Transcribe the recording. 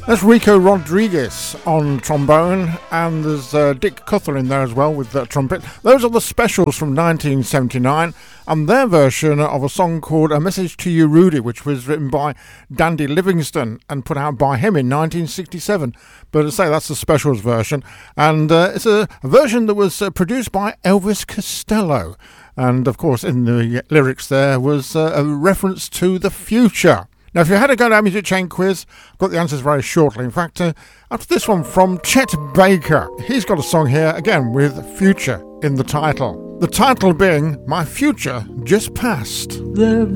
That's Rico Rodriguez on trombone, and there's Dick Cuthell in there as well with trumpet. Those are the Specials from 1979, and their version of a song called A Message to You, Rudy, which was written by Dandy Livingston and put out by him in 1967. But as I say, that's the Specials version, and it's a version that was produced by Elvis Costello. And, of course, in the lyrics there was a reference to the future. Now, if you had a go at our music chain quiz, I've got the answers very shortly. In fact, after this one from Chet Baker, he's got a song here, again, with Future in the title. The title being My Future Just Passed. There